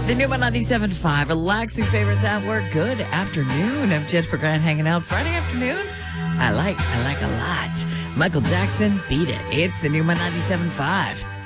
The new 97.5, relaxing favorites at work. Good afternoon. I'm Jennifer Grant hanging out Friday afternoon. I like a lot. Michael Jackson, Beat It. It's the new 97.5.